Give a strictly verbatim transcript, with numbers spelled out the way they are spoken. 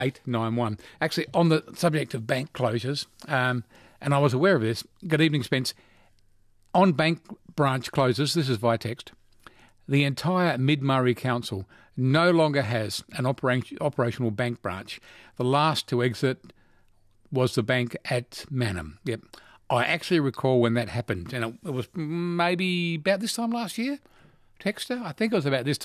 eight nine one. Actually, on the subject of bank closures, um, and I was aware of this. Good evening, Spence. On bank branch closures, this is via text, the entire Mid-Murray Council no longer has an opera- operational bank branch. The last to exit was the bank at Mannum. Yep. I actually recall when that happened, and it, it was maybe about this time last year, Texter. I think it was about this